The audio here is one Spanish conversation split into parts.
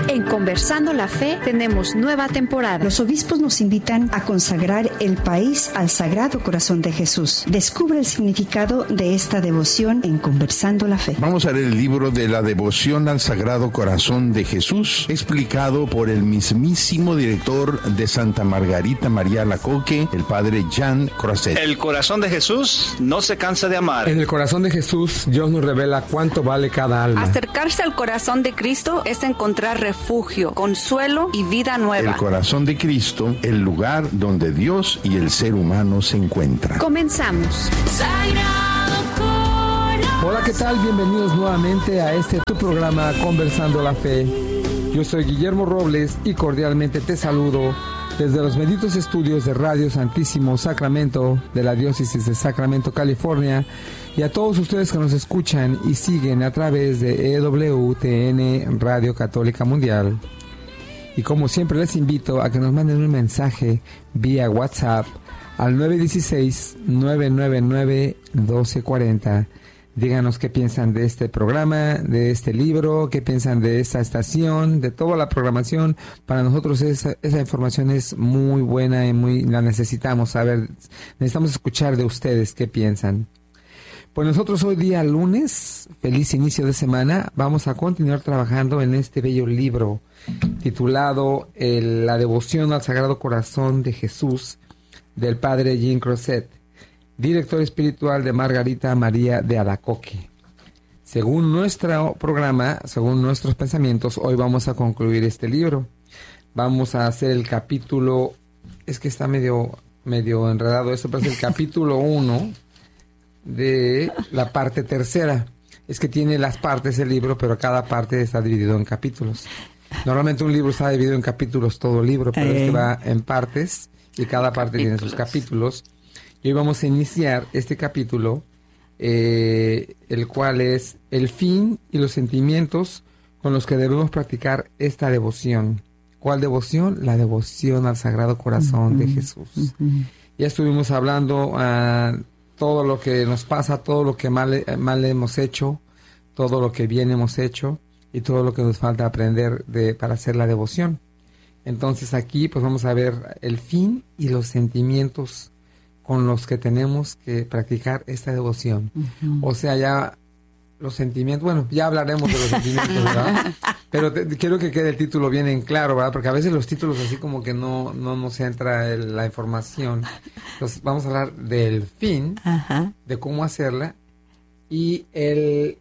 En Conversando la Fe tenemos nueva temporada. Los obispos nos invitan a consagrar el país al Sagrado Corazón de Jesús. Descubre el significado de esta devoción en Conversando la Fe. Vamos a leer el libro de la devoción al Sagrado Corazón de Jesús, explicado por el mismísimo director de Santa Margarita María Alacoque, el padre Jean Croiset. El corazón de Jesús no se cansa de amar. En el corazón de Jesús, Dios nos revela cuánto vale cada alma. Acercarse al corazón de Cristo es encontrar refugio, consuelo y vida nueva. El corazón de Cristo, el lugar donde Dios y el ser humano se encuentran. Comenzamos. Hola, ¿qué tal? Bienvenidos nuevamente a tu programa Conversando la Fe. Yo soy Guillermo Robles y cordialmente te saludo desde los benditos estudios de Radio Santísimo Sacramento de la Diócesis de Sacramento, California, y a todos ustedes que nos escuchan y siguen a través de EWTN Radio Católica Mundial. Y como siempre les invito a que nos manden un mensaje vía WhatsApp al 916-999-1240. Díganos qué piensan de este programa, de este libro, qué piensan de esta estación, de toda la programación. Para nosotros esa información es muy buena y la necesitamos saber. Necesitamos escuchar de ustedes qué piensan. Pues nosotros hoy día lunes, feliz inicio de semana, vamos a continuar trabajando en este bello libro titulado La devoción al Sagrado Corazón de Jesús, del padre Jean Croiset, director espiritual de Margarita María de Alacoque. Según nuestro programa, según nuestros pensamientos, hoy vamos a concluir este libro. Vamos a hacer el capítulo, es que está medio enredado esto, pero es el capítulo 1 de la parte tercera. Es que tiene las partes el libro, pero cada parte está dividido en capítulos. Normalmente un libro está dividido en capítulos, todo libro, pero este va en partes y cada parte tiene sus capítulos. Y hoy vamos a iniciar este capítulo, el cual es el fin y los sentimientos con los que debemos practicar esta devoción. ¿Cuál devoción? La devoción al Sagrado Corazón de Jesús. Ya estuvimos hablando todo lo que nos pasa, todo lo que mal hemos hecho, todo lo que bien hemos hecho y todo lo que nos falta aprender para hacer la devoción. Entonces aquí pues vamos a ver el fin y los sentimientos con los que tenemos que practicar esta devoción. O sea, ya los sentimientos, bueno, ya hablaremos de los sentimientos, ¿verdad? Pero quiero que quede el título bien en claro, ¿verdad? Porque a veces los títulos así como que no nos entra la información. Entonces vamos a hablar del fin, de cómo hacerla y y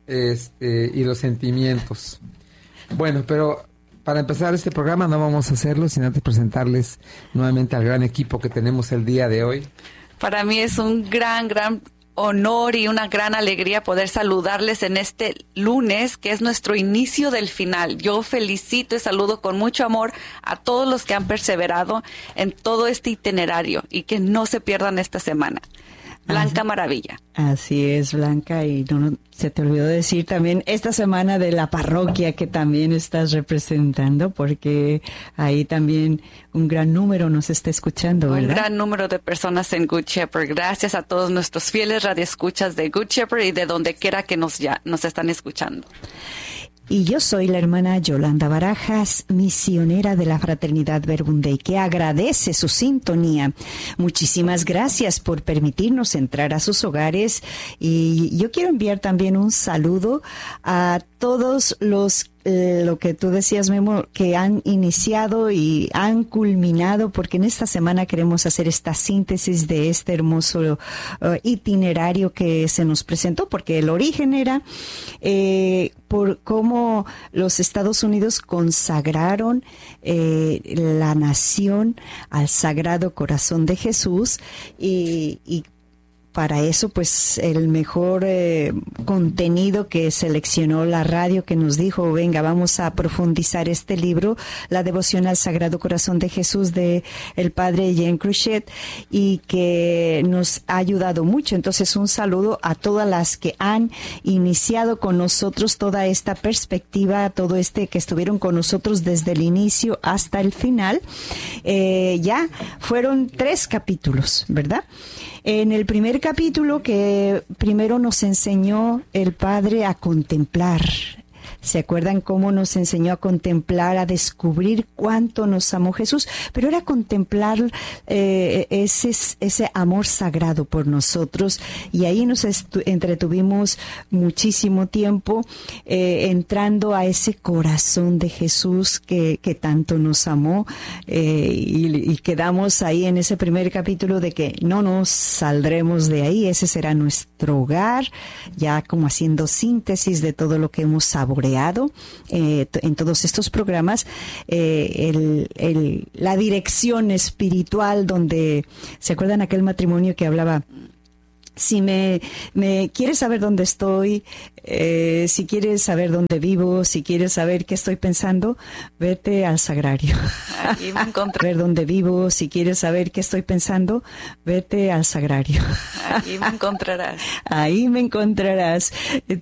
los sentimientos. Bueno, pero para empezar este programa no vamos a hacerlo sin antes presentarles nuevamente al gran equipo que tenemos el día de hoy. Para mí es un gran honor y una gran alegría poder saludarles en este lunes, que es nuestro inicio del final. Yo felicito y saludo con mucho amor a todos los que han perseverado en todo este itinerario y que no se pierdan esta semana. Blanca Maravilla. Así es, Blanca, y no se te olvidó decir también esta semana de la parroquia que también estás representando, porque ahí también un gran número nos está escuchando, ¿verdad? Un gran número de personas en Good Shepherd. Gracias a todos nuestros fieles radioescuchas de Good Shepherd y de donde quiera que nos están escuchando. Y yo soy la hermana Yolanda Barajas, misionera de la Fraternidad Verbum Dei, que agradece su sintonía. Muchísimas gracias por permitirnos entrar a sus hogares. Y yo quiero enviar también un saludo a todos los lo que tú decías, Memo, que han iniciado y han culminado, porque en esta semana queremos hacer esta síntesis de este hermoso itinerario que se nos presentó, porque el origen era por cómo los Estados Unidos consagraron la nación al Sagrado Corazón de Jesús y para eso, pues, el mejor contenido que seleccionó la radio, que nos dijo, venga, vamos a profundizar este libro, La devoción al Sagrado Corazón de Jesús, de el padre Jean Croiset, y que nos ha ayudado mucho. Entonces, un saludo a todas las que han iniciado con nosotros toda esta perspectiva, todo que estuvieron con nosotros desde el inicio hasta el final. Ya fueron 3 capítulos, ¿verdad? En el primer capítulo, que primero nos enseñó el Padre a contemplar ¿Se acuerdan cómo nos enseñó a contemplar, a descubrir cuánto nos amó Jesús? Pero era contemplar ese amor sagrado por nosotros, y ahí nos entretuvimos muchísimo tiempo entrando a ese corazón de Jesús que tanto nos amó, y quedamos ahí en ese primer capítulo de que no nos saldremos de ahí. Ese será nuestro hogar, ya como haciendo síntesis de todo lo que hemos saboreado en todos estos programas. La dirección espiritual, donde ¿se acuerdan aquel matrimonio que hablaba? Si me quieres saber dónde estoy, si quieres saber dónde vivo, si quieres saber qué estoy pensando, vete al sagrario. Aquí me encontré. Ver dónde vivo, si quieres saber qué estoy pensando, vete al sagrario. Aquí me encontrarás. Ahí me encontrarás.